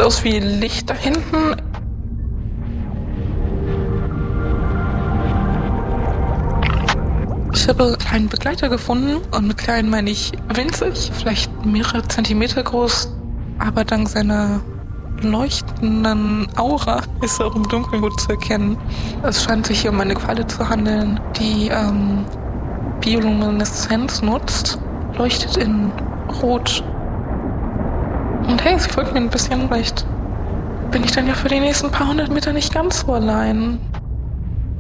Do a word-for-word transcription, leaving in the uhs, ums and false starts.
Sieht aus wie Licht da hinten. Ich habe einen Begleiter gefunden und mit klein meine ich winzig, vielleicht mehrere Zentimeter groß, aber dank seiner leuchtenden Aura ist er auch im Dunkeln gut zu erkennen. Es scheint sich hier um eine Qualle zu handeln, die ähm, Biolumineszenz nutzt, leuchtet in Rot. Und hey, sie folgt mir ein bisschen, vielleicht bin ich dann ja für die nächsten paar hundert Meter nicht ganz so allein.